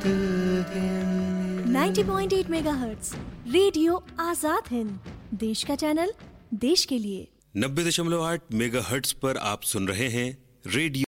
90.8 megahertz radio Azad Hind, देश का channel, देश के लिए। 90.8 मेगाहर्ट्ज पर आप सुन रहे हैं रेडियो